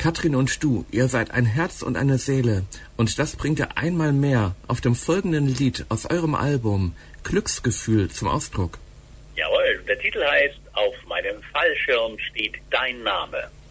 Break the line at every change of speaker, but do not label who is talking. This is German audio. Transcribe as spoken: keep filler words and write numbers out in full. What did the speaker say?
Katrin und du, ihr seid ein Herz und eine Seele. Und das bringt ihr einmal mehr auf dem folgenden Lied aus eurem Album Glücksgefühl zum Ausdruck.
Jawohl, der Titel heißt Auf meinem Fallschirm steht dein Name.